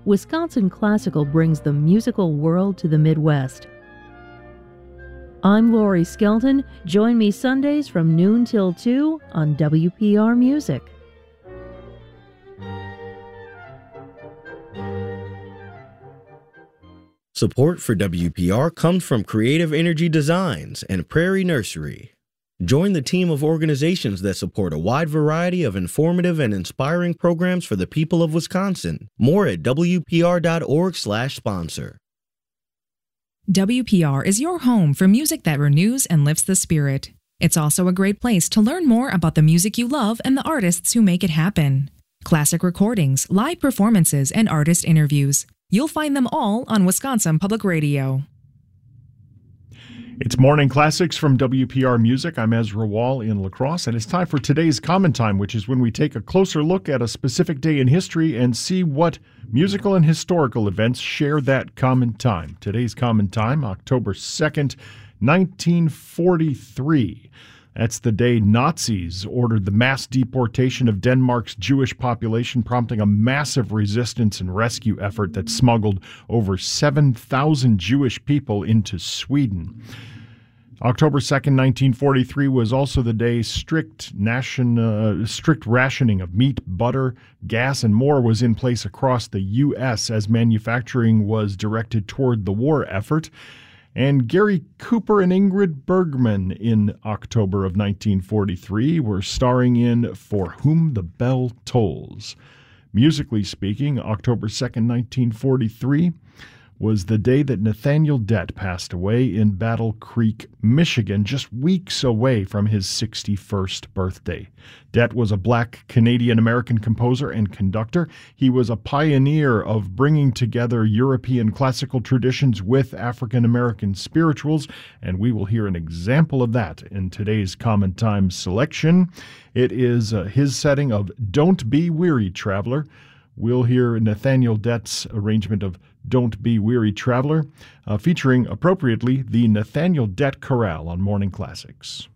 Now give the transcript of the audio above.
Wisconsin Classical brings the musical world to the Midwest. I'm Lori Skelton. Join me Sundays from noon till 2 on WPR Music. Support for WPR comes from Creative Energy Designs and Prairie Nursery. Join the team of organizations that support a wide variety of informative and inspiring programs for the people of Wisconsin. More at WPR.org/sponsor. WPR is your home for music that renews and lifts the spirit. It's also a great place to learn more about the music you love and the artists who make it happen. Classic recordings, live performances, and artist interviews. You'll find them all on Wisconsin Public Radio. It's Morning Classics from WPR Music. I'm Ezra Wall in La Crosse, and it's time for today's Comment Time, which is when we take a closer look at a specific day in history and see what musical and historical events share that common time. Today's common time, October 2nd, 1943. That's the day Nazis ordered the mass deportation of Denmark's Jewish population, prompting a massive resistance and rescue effort that smuggled over 7,000 Jewish people into Sweden. October 2nd, 1943 was also the day strict rationing of meat, butter, gas, and more was in place across the U.S. as manufacturing was directed toward the war effort. And Gary Cooper and Ingrid Bergman in October of 1943 were starring in For Whom the Bell Tolls. Musically speaking, October 2nd, 1943 was the day that Nathaniel Dett passed away in Battle Creek, Michigan, just weeks away from his 61st birthday. Dett was a black Canadian-American composer and conductor. He was a pioneer of bringing together European classical traditions with African-American spirituals, and we will hear an example of that in today's Common Time selection. It is his setting of Don't Be Weary, Traveler. We'll hear Nathaniel Dett's arrangement of Don't Be Weary, Traveler, featuring appropriately the Nathaniel Dett Chorale on Morning Classics.